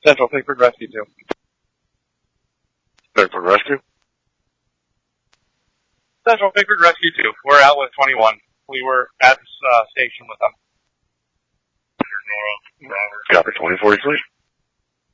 Central Pickford Rescue 2. Pickford Rescue? Central Pickford Rescue 2. We're Outlet 21. We were at the station with them. Copy 2043.